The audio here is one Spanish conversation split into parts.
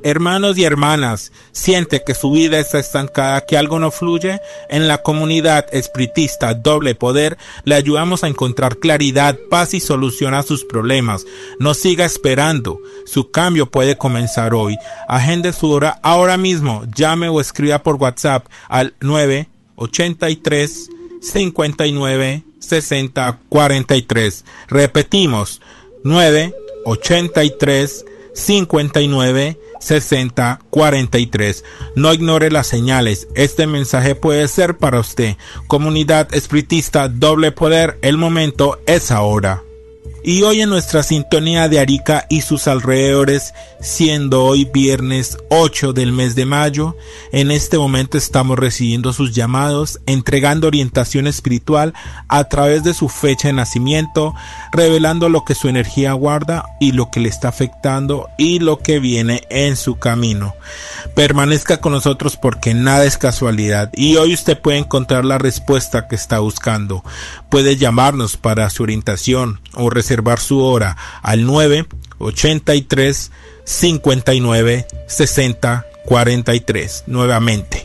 Hermanos y hermanas, ¿siente que su vida está estancada, que algo no fluye? En la comunidad espiritista Doble Poder le ayudamos a encontrar claridad, paz y solución a sus problemas. No siga esperando, su cambio puede comenzar hoy. Agende su hora ahora mismo, llame o escriba por WhatsApp al 983 59 60 43. Repetimos, 983 59 60 43. No ignore las señales. Este mensaje puede ser para usted. Comunidad espiritista Doble Poder, el momento es ahora. Y hoy en nuestra sintonía de Arica y sus alrededores, siendo hoy viernes 8 del mes de mayo, en este momento estamos recibiendo sus llamados, entregando orientación espiritual a través de su fecha de nacimiento, revelando lo que su energía guarda y lo que le está afectando y lo que viene en su camino. Permanezca con nosotros porque nada es casualidad y hoy usted puede encontrar la respuesta que está buscando. Puede llamarnos para su orientación o reservar su hora al 983 59 60 43. Nuevamente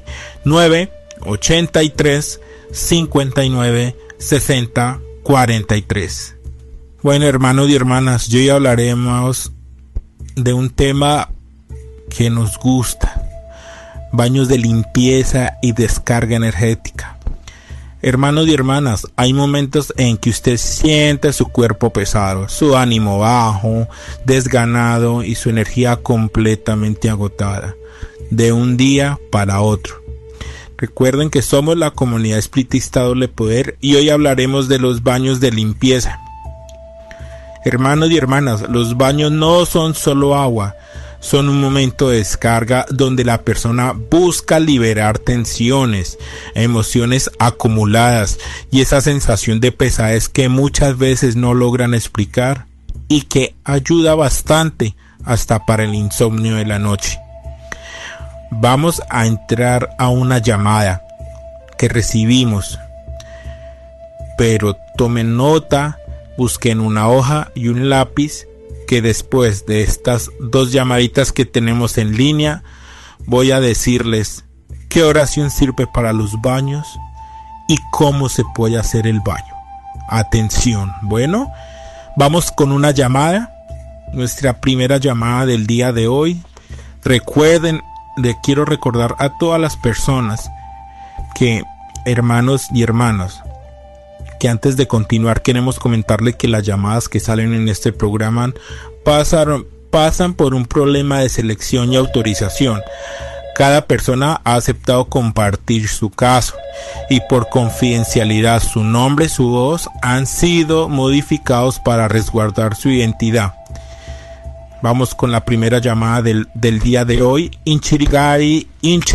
983 59 60 43. Bueno, hermanos y hermanas, hoy hablaremos de un tema que nos gusta: baños de limpieza y descarga energética. Hermanos y hermanas, hay momentos en que usted siente su cuerpo pesado, su ánimo bajo, desganado y su energía completamente agotada de un día para otro. Recuerden que somos la comunidad espiritista Doble Poder y hoy hablaremos de los baños de limpieza. Hermanos y hermanas, los baños no son solo agua, son un momento de descarga donde la persona busca liberar tensiones, emociones acumuladas y esa sensación de pesadez que muchas veces no logran explicar y que ayuda bastante hasta para el insomnio de la noche. Vamos a entrar a una llamada que recibimos, pero tomen nota, busquen una hoja y un lápiz, que después de estas dos llamaditas que tenemos en línea voy a decirles qué oración sirve para los baños y cómo se puede hacer el baño. Atención, bueno, vamos con una llamada, nuestra primera llamada del día de hoy. Recuerden, le quiero recordar a todas las personas que, hermanos y hermanas, que antes de continuar queremos comentarle que las llamadas que salen en este programa pasan por un problema de selección y autorización. Cada persona ha aceptado compartir su caso y por confidencialidad su nombre y su voz han sido modificados para resguardar su identidad. Vamos con la primera llamada del día de hoy. Inchirigai.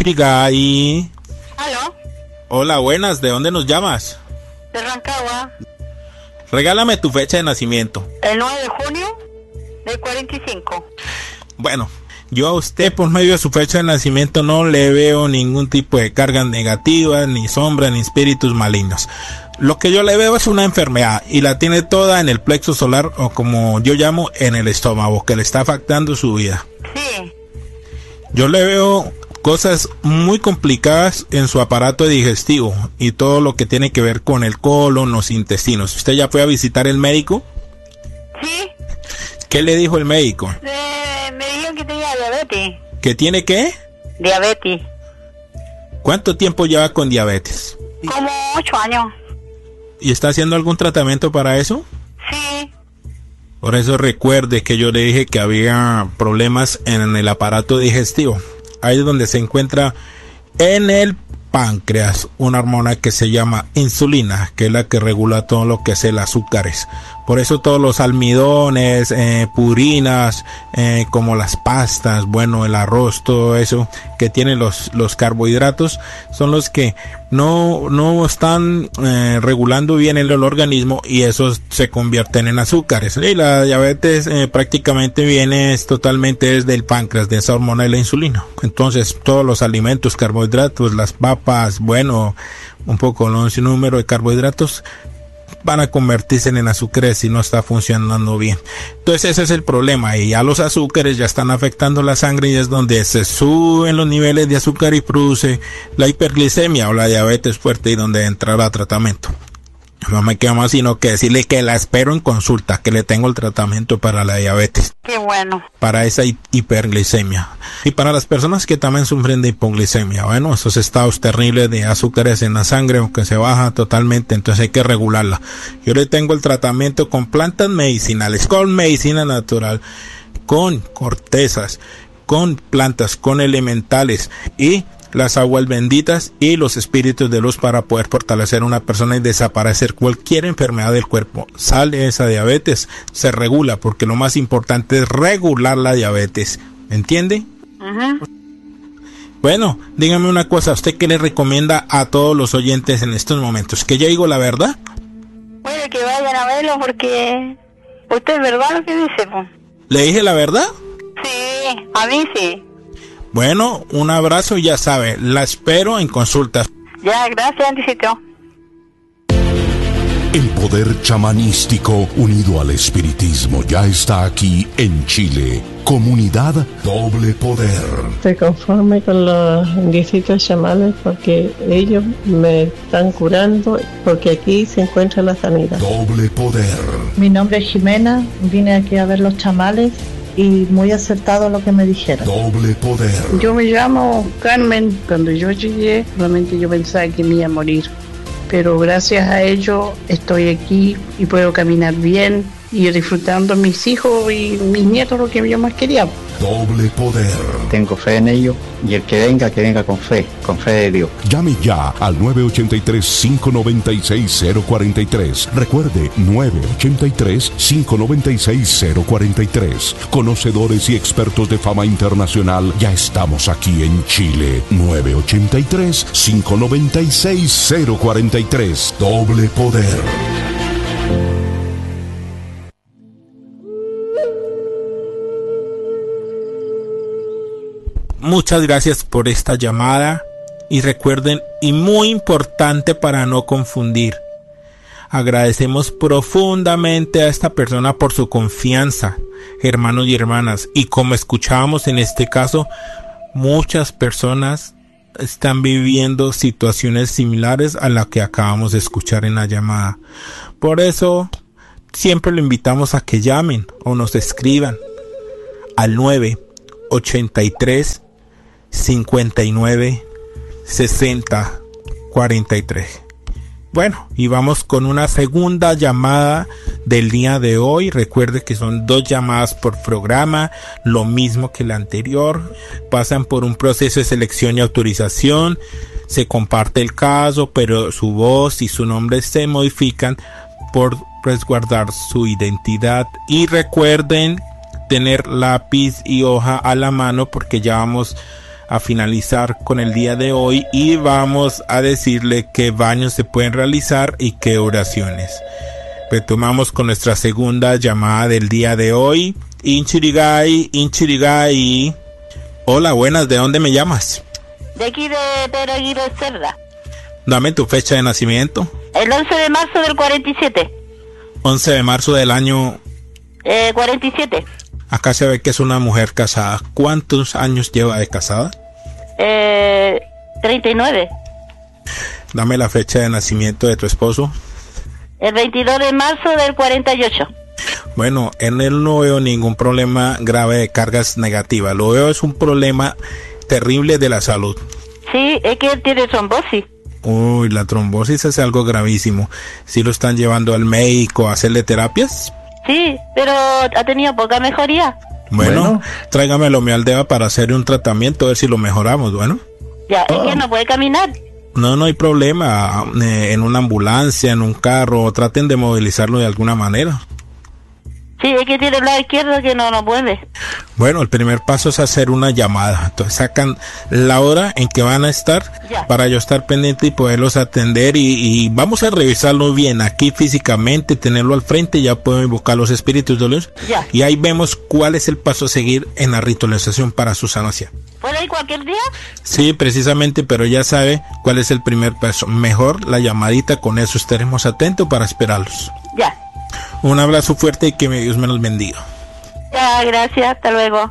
¿Aló? Hola, buenas, ¿de dónde nos llamas? De Rancagua. Regálame tu fecha de nacimiento. El 9 de junio del 45. Bueno, yo a usted por medio de su fecha de nacimiento no le veo ningún tipo de cargas negativas, ni sombras, ni espíritus malignos. Lo que yo le veo es una enfermedad y la tiene toda en el plexo solar, o como yo llamo, en el estómago, que le está afectando su vida. Sí. Yo le veo cosas muy complicadas en su aparato digestivo y todo lo que tiene que ver con el colon, los intestinos. ¿Usted ya fue a visitar el médico? Sí. ¿Qué le dijo el médico? Me dijeron que tenía diabetes. ¿Que tiene qué? Diabetes. ¿Cuánto tiempo lleva con diabetes? Como 8 años. ¿Y está haciendo algún tratamiento para eso? Sí. Por eso recuerde que yo le dije que había problemas en el aparato digestivo. Ahí es donde se encuentra en el páncreas una hormona que se llama insulina, que es la que regula todo lo que es el azúcares. Por eso todos los almidones, purinas, como las pastas, bueno, el arroz, todo eso que tienen los carbohidratos, son los que no están regulando bien el organismo y esos se convierten en azúcares. Y la diabetes prácticamente viene totalmente desde el páncreas, de esa hormona de la insulina. Entonces todos los alimentos, carbohidratos, las papas, bueno, un poco, no sé, número de carbohidratos, van a convertirse en azúcares si no está funcionando bien. Entonces ese es el problema, y ya los azúcares ya están afectando la sangre y es donde se suben los niveles de azúcar y produce la hiperglicemia o la diabetes fuerte, y donde entrará tratamiento. No me queda más sino que decirle que la espero en consulta, que le tengo el tratamiento para la diabetes. Qué bueno. Para esa hiperglicemia. Y para las personas que también sufren de hipoglicemia, bueno, esos estados terribles de azúcares en la sangre, aunque se baja totalmente, entonces hay que regularla. Yo le tengo el tratamiento con plantas medicinales, con medicina natural, con cortezas, con plantas, con elementales y las aguas benditas y los espíritus de luz para poder fortalecer a una persona y desaparecer cualquier enfermedad del cuerpo. Sale esa diabetes, se regula, porque lo más importante es regular la diabetes. ¿Entiende? Bueno, dígame una cosa, ¿usted qué le recomienda a todos los oyentes en estos momentos? ¿Que yo digo la verdad? Bueno, que vayan a verlo porque usted es verdad lo que dice, pues. ¿Le dije la verdad? Sí, a mí sí. Bueno, un abrazo y ya sabe, la espero en consultas. Ya, gracias, Anticito. El poder chamanístico unido al espiritismo ya está aquí en Chile. Comunidad Doble Poder. Estoy conforme con los indiecitos chamanes porque ellos me están curando, porque aquí se encuentra la sanidad. Doble Poder. Mi nombre es Jimena, vine aquí a ver los chamales y muy acertado lo que me dijeron. Doble Poder. Yo me llamo Carmen. Cuando yo llegué, realmente yo pensaba que me iba a morir, pero gracias a ello estoy aquí y puedo caminar bien y disfrutando a mis hijos y mis nietos, lo que yo más quería. Doble Poder. Tengo fe en ello, y el que venga con fe de Dios. Llame ya al 983-596-043. Recuerde, 983-596-043. Conocedores y expertos de fama internacional, ya estamos aquí en Chile. 983-596-043. Doble Poder. Muchas gracias por esta llamada y recuerden, y muy importante para no confundir, agradecemos profundamente a esta persona por su confianza, hermanos y hermanas, y como escuchábamos en este caso, muchas personas están viviendo situaciones similares a la que acabamos de escuchar en la llamada. Por eso siempre lo invitamos a que llamen o nos escriban al 983 59 60 43. Bueno, y vamos con una segunda llamada del día de hoy. Recuerde que son 2 llamadas por programa, lo mismo que la anterior. Pasan por un proceso de selección y autorización. Se comparte el caso, pero su voz y su nombre se modifican por resguardar su identidad. Y recuerden tener lápiz y hoja a la mano, porque ya vamos a finalizar con el día de hoy y vamos a decirle qué baños se pueden realizar y qué oraciones. Retomamos con nuestra segunda llamada del día de hoy. Inchirigay. Hola, buenas, ¿de dónde me llamas? De aquí de Pedro Aguirre Cerda. Dame tu fecha de nacimiento. El 11 de marzo del 47. 11 de marzo del año 47. Acá se ve que es una mujer casada. ¿Cuántos años lleva de casada? 39. Dame la fecha de nacimiento de tu esposo. El 22 de marzo del 48. Bueno, en él no veo ningún problema grave de cargas negativas. Lo veo es un problema terrible de la salud. Sí, es que él tiene trombosis. Uy, la trombosis es algo gravísimo. ¿Sí lo están llevando al médico a hacerle terapias? Sí, pero ha tenido poca mejoría. Bueno, tráigame la homealdea para hacer un tratamiento, a ver si lo mejoramos, bueno. Ya, es que no puede caminar. No hay problema. En una ambulancia, en un carro, traten de movilizarlo de alguna manera. Sí, es que tiene el lado izquierdo que no puede. Bueno, el primer paso es hacer una llamada. Entonces sacan la hora en que van a estar Ya. para yo estar pendiente y poderlos atender y vamos a revisarlo bien aquí físicamente, tenerlo al frente, ya puedo invocar los espíritus de luz. Ya. Y ahí vemos cuál es el paso a seguir en la ritualización para su sanación. ¿Puede ir cualquier día? Sí, precisamente, pero ya sabe cuál es el primer paso. Mejor la llamadita, con eso estaremos atentos para esperarlos. Ya. Un abrazo fuerte y que Dios me los bendiga. Ya, gracias. Hasta luego.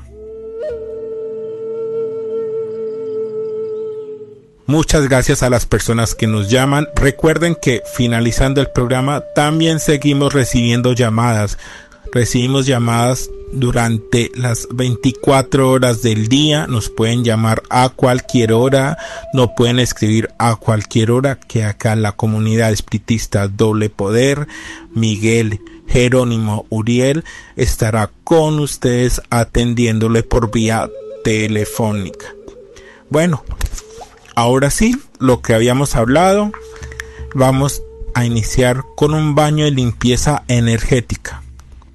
Muchas gracias a las personas que nos llaman. Recuerden que finalizando el programa también seguimos recibiendo llamadas. Recibimos llamadas durante las 24 horas del día. Nos pueden llamar a cualquier hora. Nos pueden escribir a cualquier hora, que acá la comunidad espiritista Doble Poder, Miguel Jerónimo Uriel, estará con ustedes atendiéndole por vía telefónica. Bueno, ahora sí, lo que habíamos hablado, vamos a iniciar con un baño de limpieza energética.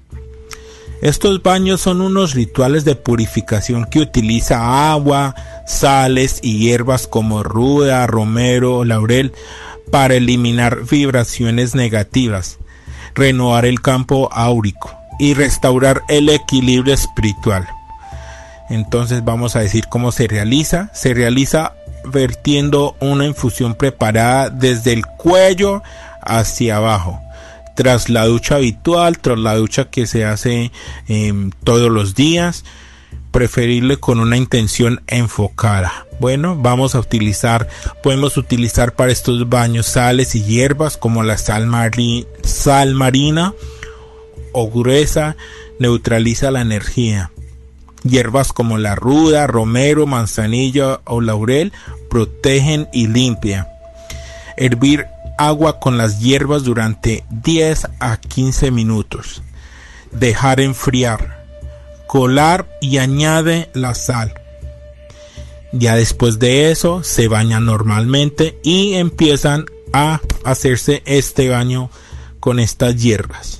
Estos baños son unos rituales de purificación que utiliza agua, sales y hierbas como ruda, romero, laurel para eliminar vibraciones negativas, renovar el campo áurico y restaurar el equilibrio espiritual. Entonces vamos a decir cómo se realiza. Se realiza vertiendo una infusión preparada desde el cuello hacia abajo, tras la ducha habitual, tras la ducha que se hace todos los días, preferible con una intención enfocada. Bueno, podemos utilizar para estos baños sales y hierbas como la sal marina o gruesa, neutraliza la energía. Hierbas como la ruda, romero, manzanilla o laurel protegen y limpian. Hervir agua con las hierbas durante 10 a 15 minutos. Dejar enfriar. Colar y añade la sal. Ya después de eso se bañan normalmente y empiezan a hacerse este baño con estas hierbas.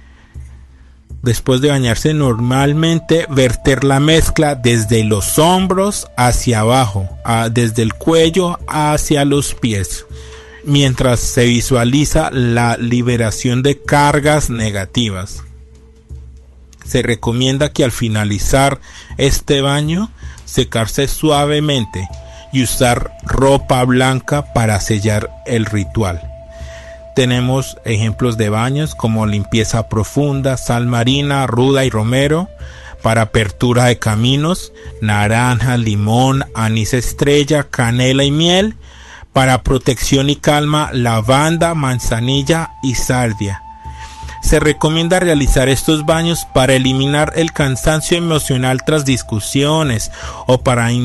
Después de bañarse normalmente, verter la mezcla desde los hombros hacia abajo, desde el cuello hacia los pies, mientras se visualiza la liberación de cargas negativas. Se recomienda que al finalizar este baño, secarse suavemente y usar ropa blanca para sellar el ritual. Tenemos ejemplos de baños como limpieza profunda, sal marina, ruda y romero, para apertura de caminos, naranja, limón, anís estrella, canela y miel, para protección y calma, lavanda, manzanilla y salvia. Se recomienda realizar estos baños para eliminar el cansancio emocional tras discusiones o para